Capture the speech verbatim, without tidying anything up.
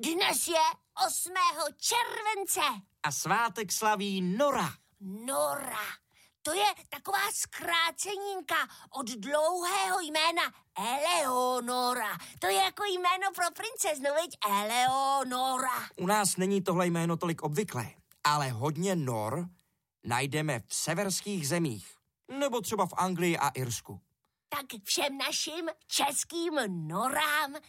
Dnes je osmého července. A svátek slaví Nora. Nora. To je taková zkráceninka od dlouhého jména Eleonora. To je jako jméno pro princeznu, viď? Eleonora. U nás není tohle jméno tolik obvyklé, ale hodně Nor najdeme v severských zemích. Nebo třeba v Anglii a Irsku. Tak všem našim českým norám